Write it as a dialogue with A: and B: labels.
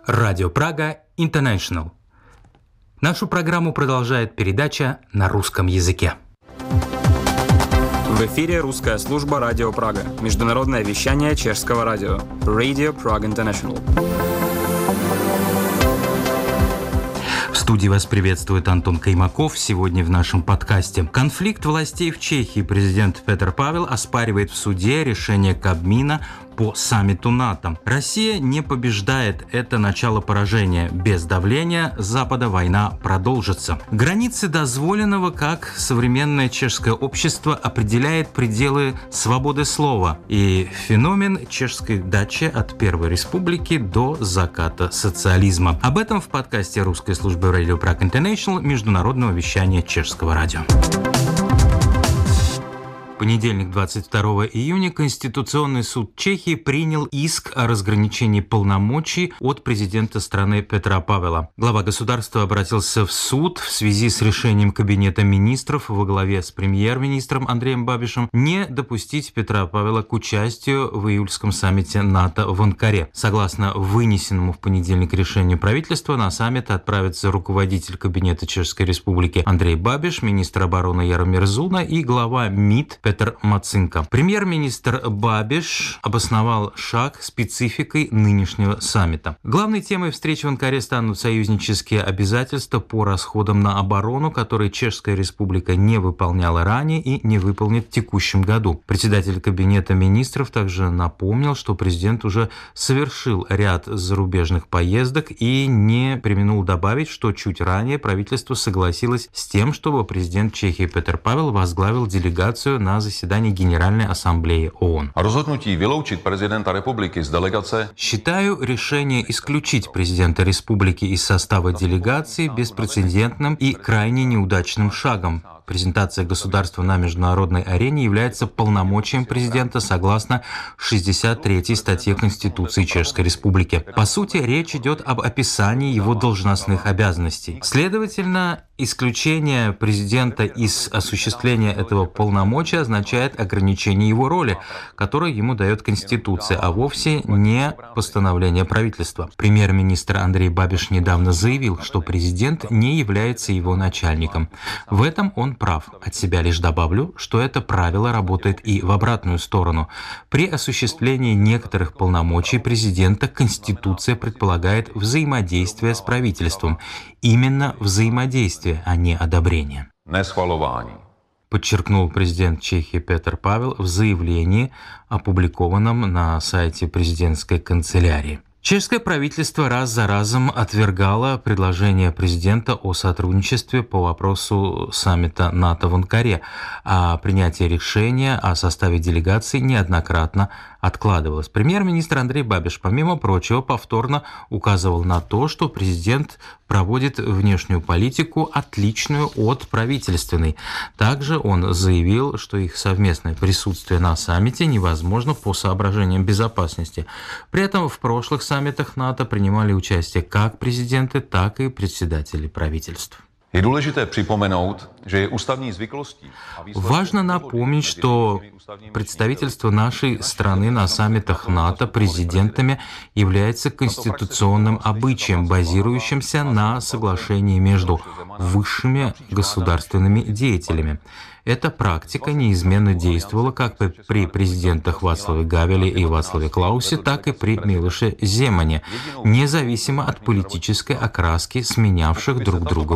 A: Радио Прага International. Нашу программу продолжает передача на русском языке.
B: В эфире русская служба Радио Прага. Международное вещание чешского радио. Radio Prague International.
A: В студии вас приветствует Антон Каймаков. Сегодня в нашем подкасте. Конфликт властей в Чехии. Президент Петр Павел оспаривает в суде решение Кабмина по саммиту НАТО. Россия не побеждает. Это начало поражения. Без давления Запада война продолжится. Границы дозволенного, как современное чешское общество определяет пределы свободы слова и феномен чешской дачи от Первой Республики до заката социализма. Об этом в подкасте русской службы Radio Prague International международного вещания чешского радио. В понедельник, 22 июня, Конституционный суд Чехии принял иск о разграничении полномочий от президента страны Петра Павела. Глава государства обратился в суд в связи с решением Кабинета министров во главе с премьер-министром Андреем Бабишем не допустить Петра Павела к участию в июльском саммите НАТО в Анкаре. Согласно вынесенному в понедельник решению правительства, на саммит отправятся руководитель Кабинета Чешской Республики Андрей Бабиш, министр обороны Яромир Зуна и глава МИД Петр Мацинка. Премьер-министр Бабиш обосновал шаг спецификой нынешнего саммита. Главной темой встречи в Анкаре станут союзнические обязательства по расходам на оборону, которые Чешская Республика не выполняла ранее и не выполнит в текущем году. Председатель Кабинета министров также напомнил, что президент уже совершил ряд зарубежных поездок и не преминул добавить, что чуть ранее правительство согласилось с тем, чтобы президент Чехии Петр Павел возглавил делегацию на заседании Генеральной Ассамблеи ООН. Считаю решение исключить президента республики из состава делегации беспрецедентным и крайне неудачным шагом. Презентация государства на международной арене является полномочием президента согласно 63-й статье Конституции Чешской Республики. По сути, речь идет об описании его должностных обязанностей. Следовательно, исключение президента из осуществления этого полномочия означает ограничение его роли, которую ему дает Конституция, а вовсе не постановление правительства. Премьер-министр Андрей Бабиш недавно заявил, что президент не является его начальником. В этом он прав. От себя лишь добавлю, что это правило работает и в обратную сторону. При осуществлении некоторых полномочий президента Конституция предполагает взаимодействие с правительством. Именно взаимодействие, а не одобрение. Подчеркнул президент Чехии Петр Павел в заявлении, опубликованном на сайте президентской канцелярии. Чешское правительство раз за разом отвергало предложение президента о сотрудничестве по вопросу саммита НАТО в Анкаре, а принятие решения о составе делегации неоднократно откладывалось. Премьер-министр Андрей Бабиш, помимо прочего, повторно указывал на то, что президент проводит внешнюю политику, отличную от правительственной. Также он заявил, что их совместное присутствие на саммите невозможно по соображениям безопасности. При этом в прошлых саммитах НАТО принимали участие как президенты, так и председатели правительств. Важно напомнить, что представительство нашей страны на саммитах НАТО президентами является конституционным обычаем, базирующимся на соглашении между высшими государственными деятелями. Эта практика неизменно действовала как при президентах Вацлаве Гавеле и Вацлаве Клаусе, так и при Милоше Земане, независимо от политической окраски сменявших друг друга